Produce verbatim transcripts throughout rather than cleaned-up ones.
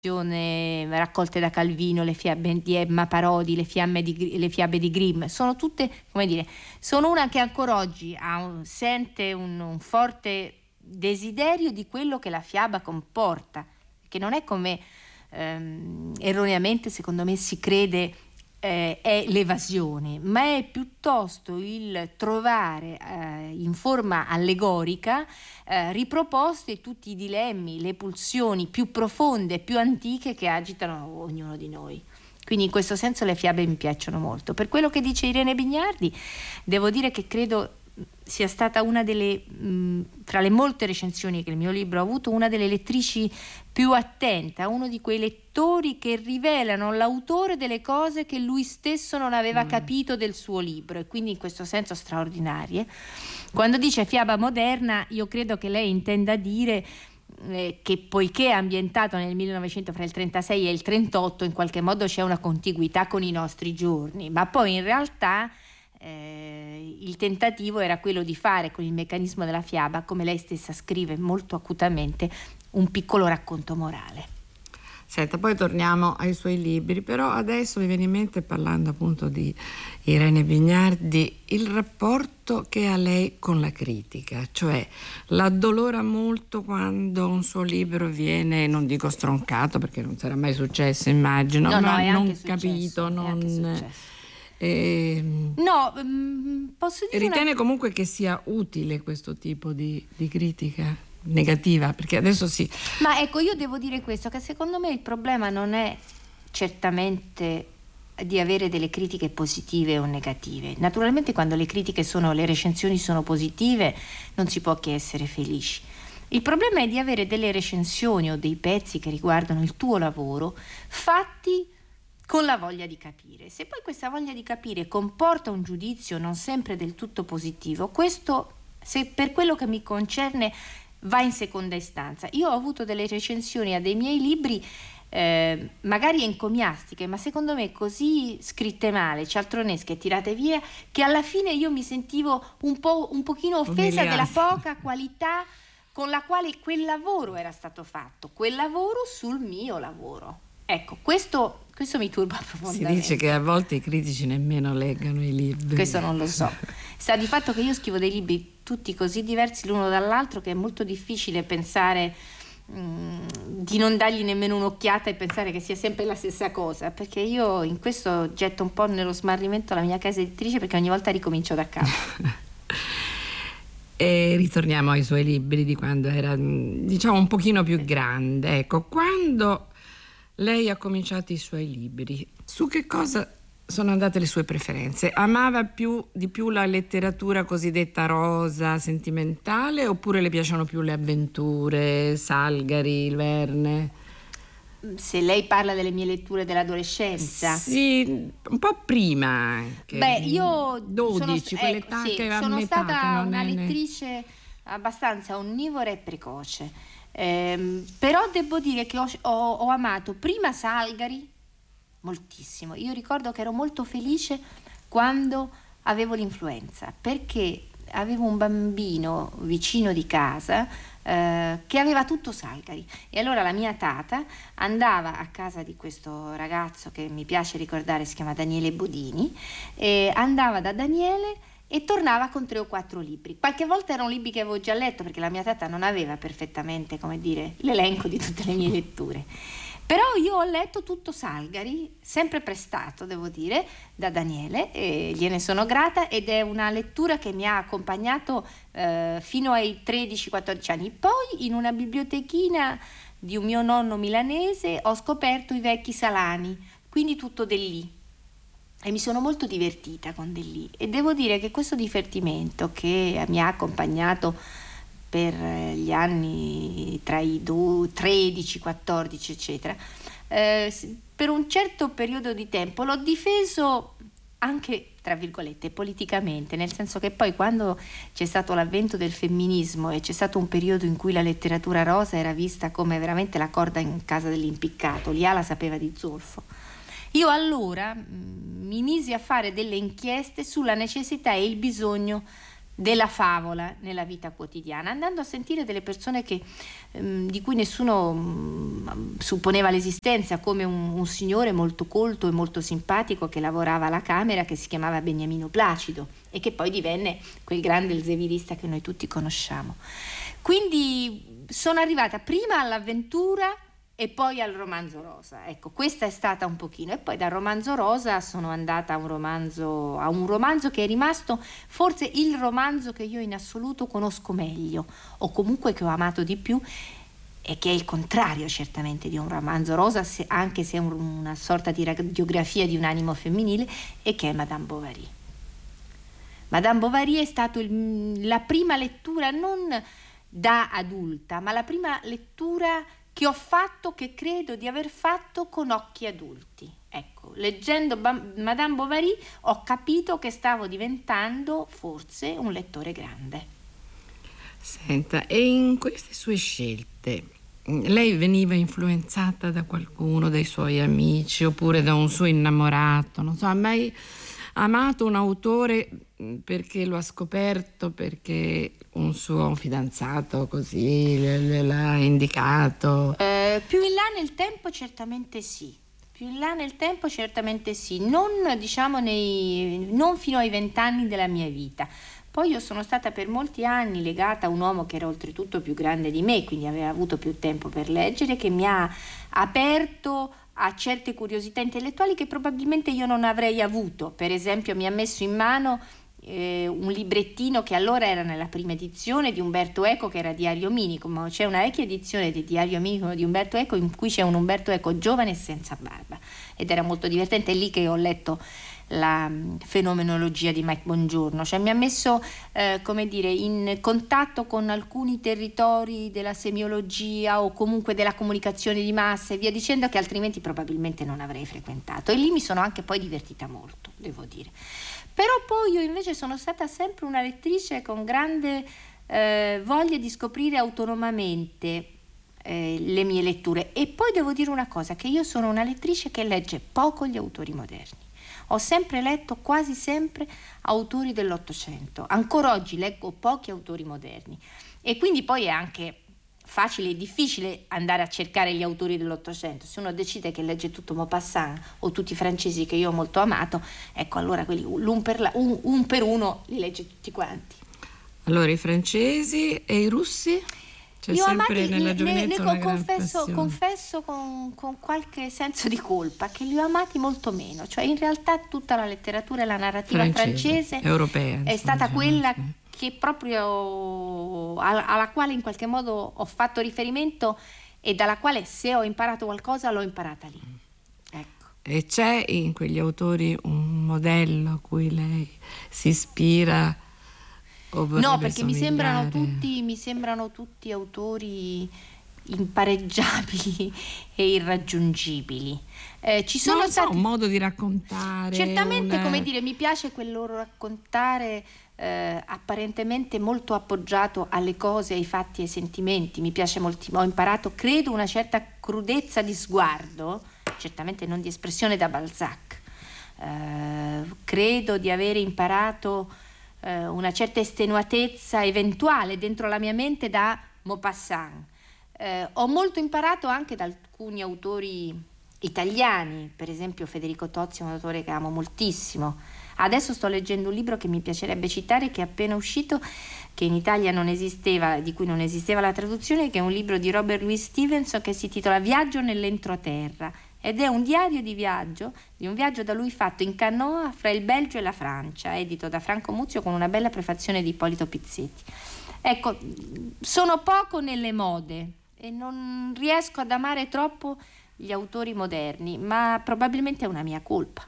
raccolte da Calvino, le fiabe di Emma Parodi, le, fiamme di, le fiabe di Grimm, sono tutte, come dire, sono una che ancora oggi ha un, sente un, un forte desiderio di quello che la fiaba comporta, che non è come ehm, erroneamente secondo me si crede eh, è l'evasione, ma è piuttosto il trovare eh, in forma allegorica eh, riproposti tutti i dilemmi, le pulsioni più profonde, più antiche che agitano ognuno di noi. Quindi in questo senso le fiabe mi piacciono molto. Per quello che dice Irene Bignardi, devo dire che credo sia stata una delle, mh, fra le molte recensioni che il mio libro ha avuto, una delle lettrici più attenta, uno di quei lettori che rivelano l'autore delle cose che lui stesso non aveva mm. capito del suo libro, e quindi in questo senso straordinarie. Quando dice fiaba moderna, io credo che lei intenda dire eh, che poiché è ambientato nel millenovecento, fra il trentasei e il trentotto, in qualche modo c'è una contiguità con i nostri giorni, ma poi in realtà Eh, il tentativo era quello di fare con il meccanismo della fiaba, come lei stessa scrive molto acutamente, un piccolo racconto morale. Senta, poi torniamo ai suoi libri, però adesso mi viene in mente, parlando appunto di Irene Bignardi, il rapporto che ha lei con la critica, cioè l'addolora molto quando un suo libro viene, non dico stroncato perché non sarà mai successo immagino, no, ma no, non successo, capito, non... Eh, no, posso dire ritiene una... comunque che sia utile questo tipo di, di critica negativa, perché adesso sì. Ma ecco, io devo dire questo, che secondo me il problema non è certamente di avere delle critiche positive o negative. Naturalmente quando le critiche sono, le recensioni sono positive, non si può che essere felici. Il problema è di avere delle recensioni o dei pezzi che riguardano il tuo lavoro fatti con la voglia di capire. Se poi questa voglia di capire comporta un giudizio non sempre del tutto positivo, questo, se per quello che mi concerne, va in seconda istanza. Io ho avuto delle recensioni a dei miei libri eh, magari encomiastiche, ma secondo me così scritte male, cialtronesche, tirate via, che alla fine io mi sentivo un po' un pochino offesa della poca qualità con la quale quel lavoro era stato fatto, quel lavoro sul mio lavoro. Ecco, questo, questo mi turba profondamente. Si dice che a volte i critici nemmeno leggano i libri. Questo non lo so. Sta di fatto che io scrivo dei libri tutti così diversi l'uno dall'altro che è molto difficile pensare mh, di non dargli nemmeno un'occhiata e pensare che sia sempre la stessa cosa, perché io in questo getto un po' nello smarrimento la mia casa editrice, perché ogni volta ricomincio da capo. E ritorniamo ai suoi libri di quando era, diciamo, un pochino più grande. Ecco, quando lei ha cominciato i suoi libri, su che cosa sono andate le sue preferenze? Amava più di più la letteratura cosiddetta rosa, sentimentale, oppure le piacciono più le avventure, Salgari, il Verne? Se lei parla delle mie letture dell'adolescenza. Sì, un po' prima anche. Beh, io dodici, sono, quell'età ecco, sì, che va a sono metà, stata che non una è ne... lettrice abbastanza onnivora e precoce. Eh, però devo dire che ho, ho, ho amato prima Salgari moltissimo. Io ricordo che ero molto felice quando avevo l'influenza, perché avevo un bambino vicino di casa eh, che aveva tutto Salgari, e allora la mia tata andava a casa di questo ragazzo che mi piace ricordare, si chiama Daniele Bodini, e andava da Daniele e tornava con tre o quattro libri. Qualche volta erano libri che avevo già letto, perché la mia tata non aveva perfettamente, come dire, l'elenco di tutte le mie letture. Però io ho letto tutto Salgari, sempre prestato, devo dire, da Daniele, e gliene sono grata, ed è una lettura che mi ha accompagnato eh, fino ai tredici quattordici anni. Poi in una bibliotechina di un mio nonno milanese ho scoperto i vecchi Salani, quindi tutto Delli. E mi sono molto divertita con Delli, e devo dire che questo divertimento che mi ha accompagnato per gli anni tra i tredici, quattordici eccetera, eh, per un certo periodo di tempo l'ho difeso anche, tra virgolette, politicamente, nel senso che poi quando c'è stato l'avvento del femminismo e c'è stato un periodo in cui la letteratura rosa era vista come veramente la corda in casa dell'impiccato, Liala sapeva di zolfo, io allora mh, mi misi a fare delle inchieste sulla necessità e il bisogno della favola nella vita quotidiana, andando a sentire delle persone che, ehm, di cui nessuno mh, supponeva l'esistenza, come un, un signore molto colto e molto simpatico che lavorava alla Camera, che si chiamava Beniamino Placido e che poi divenne quel grande elsevirista che noi tutti conosciamo. Quindi sono arrivata prima all'avventura e poi al romanzo rosa. Ecco, questa è stata un pochino. E poi dal romanzo rosa sono andata a un romanzo, a un romanzo che è rimasto forse il romanzo che io in assoluto conosco meglio, o comunque che ho amato di più, e che è il contrario certamente di un romanzo rosa, se, anche se è un, una sorta di radiografia di un animo femminile, e che è Madame Bovary. Madame Bovary è stata la prima lettura, non da adulta, ma la prima lettura che ho fatto, che credo di aver fatto con occhi adulti. Ecco, leggendo Ba- Madame Bovary ho capito che stavo diventando forse un lettore grande. Senta, e in queste sue scelte lei veniva influenzata da qualcuno, dai suoi amici, oppure da un suo innamorato? Non so, ha mai amato un autore perché lo ha scoperto, perché un suo fidanzato così l'ha indicato? Eh, più in là nel tempo certamente sì. Più in là nel tempo certamente sì. Non, diciamo, nei, non fino ai vent'anni della mia vita. Poi io sono stata per molti anni legata a un uomo che era oltretutto più grande di me, quindi aveva avuto più tempo per leggere, che mi ha aperto a certe curiosità intellettuali che probabilmente io non avrei avuto. Per esempio mi ha messo in mano eh, un librettino che allora era nella prima edizione di Umberto Eco, che era Diario Minico, ma c'è una vecchia edizione di Diario Minico di Umberto Eco in cui c'è un Umberto Eco giovane e senza barba, ed era molto divertente. È lì che ho letto la fenomenologia di Mike Bongiorno, cioè mi ha messo eh, come dire, in contatto con alcuni territori della semiologia o comunque della comunicazione di massa e via dicendo, che altrimenti probabilmente non avrei frequentato, e lì mi sono anche poi divertita molto, devo dire. Però poi io invece sono stata sempre una lettrice con grande eh, voglia di scoprire autonomamente eh, le mie letture, e poi devo dire una cosa, che io sono una lettrice che legge poco gli autori moderni. Ho sempre letto, quasi sempre, autori dell'Ottocento. Ancora oggi leggo pochi autori moderni. E quindi poi è anche facile e difficile andare a cercare gli autori dell'Ottocento. Se uno decide che legge tutto Maupassant o tutti i francesi che io ho molto amato, ecco, allora quelli un per, la, un, un per uno li legge tutti quanti. Allora i francesi e i russi? C'è Io sempre amati, nella ne, giovinezza ne una gran confesso, passione. confesso con, con qualche senso di colpa che li ho amati molto meno. Cioè in realtà tutta la letteratura e la narrativa francese, francese europea, è insomma, stata diciamo, quella sì, che proprio alla, alla quale in qualche modo ho fatto riferimento e dalla quale, se ho imparato qualcosa, l'ho imparata lì. Ecco. E c'è in quegli autori un modello a cui lei si ispira? No, perché mi sembrano tutti, mi sembrano tutti autori impareggiabili e irraggiungibili. Eh, ci sono non so, stati un modo di raccontare. Certamente, una... come dire, mi piace quel loro raccontare eh, apparentemente molto appoggiato alle cose, ai fatti e ai sentimenti. Mi piace moltissimo. Ho imparato, credo, una certa crudezza di sguardo, certamente non di espressione, da Balzac. Eh, credo di avere imparato una certa estenuatezza eventuale dentro la mia mente da Maupassant. Eh, ho molto imparato anche da alcuni autori italiani, per esempio Federico Tozzi è un autore che amo moltissimo. Adesso sto leggendo un libro che mi piacerebbe citare, che è appena uscito, che in Italia non esisteva, di cui non esisteva la traduzione, che è un libro di Robert Louis Stevenson che si intitola Viaggio nell'entroterra, ed è un diario di viaggio, di un viaggio da lui fatto in canoa fra il Belgio e la Francia, edito da Franco Muzio con una bella prefazione di Ippolito Pizzetti. Ecco, sono poco nelle mode e non riesco ad amare troppo gli autori moderni, ma probabilmente è una mia colpa.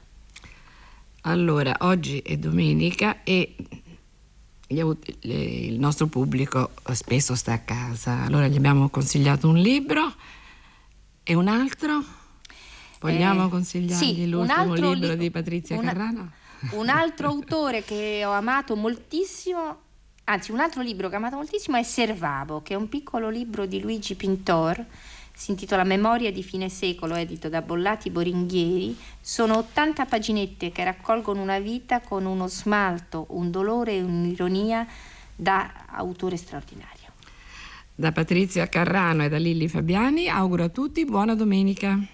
Allora, oggi è domenica e gli aut- le, il nostro pubblico spesso sta a casa, allora gli abbiamo consigliato un libro e un altro. Vogliamo eh, consigliargli sì, l'ultimo libro li- di Patrizia una, Carrano? Un altro autore che ho amato moltissimo, anzi un altro libro che ho amato moltissimo è Servavo, che è un piccolo libro di Luigi Pintor, si intitola Memoria di fine secolo, edito da Bollati Boringhieri. Sono ottanta paginette che raccolgono una vita con uno smalto, un dolore e un'ironia da autore straordinario. Da Patrizia Carrano e da Lilli Fabiani auguro a tutti buona domenica.